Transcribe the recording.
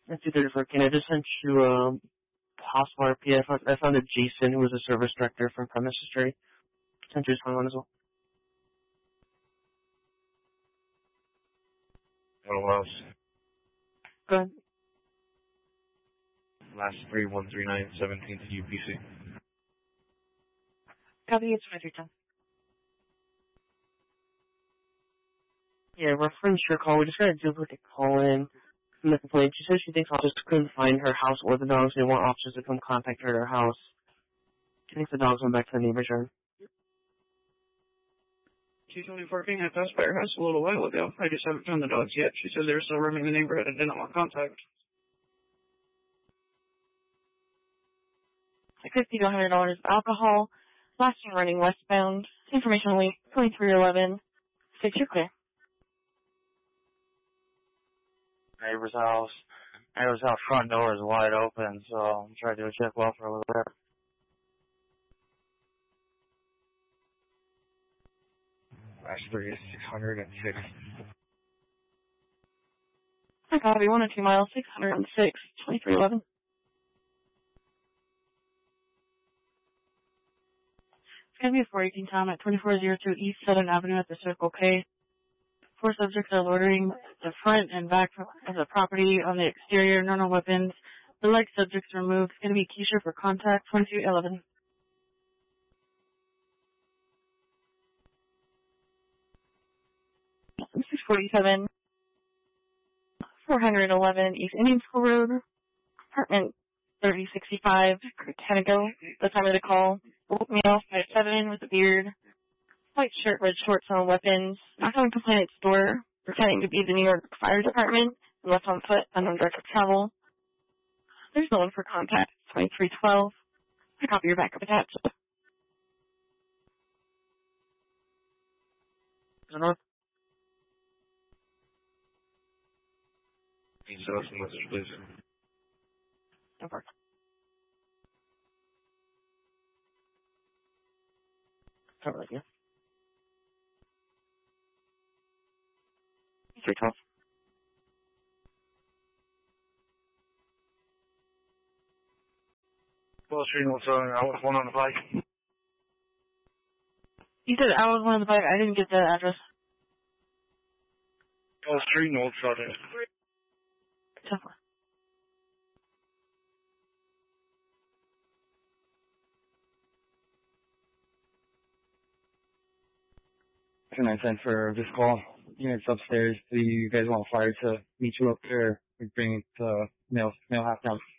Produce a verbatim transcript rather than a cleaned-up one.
That's two thirty-four. Can I just send you a possible R P? I found, I found a Jason who was a service director from Premise History. Sent you twenty-one as well. What else? Go ahead. Last three, one three nine, seventeen to U P C. Copy, it's twenty-three ten. Yeah, reference your call. We just got a duplicate call in from the complaint. She says she thinks officers couldn't find her house or the dogs. They want officers to come contact her at her house. She thinks the dogs went back to the neighbor's yard. two twenty-four King, I passed by her house a little while ago. I just haven't found the dogs yet. She said they were still roaming the neighborhood and didn't want contact. fifty to one hundred dollars of alcohol. Last year running westbound. Information link twenty-three eleven. Six, you're clear. Neighbor's house. Neighbor's house front door is wide open, so I'm trying to do a check well for a little bit. Last three is six hundred six. I copy one or two miles, six hundred six, twenty-three eleven. It's going to be a four eighteen time at twenty-four oh two East Southern Avenue at the Circle K. Four subjects are loitering the front and back of the property on the exterior, no no weapons. The leg subjects removed. It's going to be Keisha for contact, twenty-two eleven. six forty-seven, four eleven East Indian School Road, apartment thirty sixty-five, Cretanigo. The time of the call, woke me off by seven with a beard, white shirt, red shorts, no weapons, knocked on complainant's door, pretending to be the New York Fire Department, and left on foot, unknown direction of travel. There's no one for contact, twenty-three twelve. I copy your backup attached. North. Can you send us a message, please? No problem. Cover right here. three twelve. Well, Street, what's on? I was one on the bike. You said I was one of the bike. I didn't get the address. Oh, Street, North Southern. ten four. Can I send for this call? Units upstairs. Do you guys want fire to meet you up there? We bring it to mail, mail half down.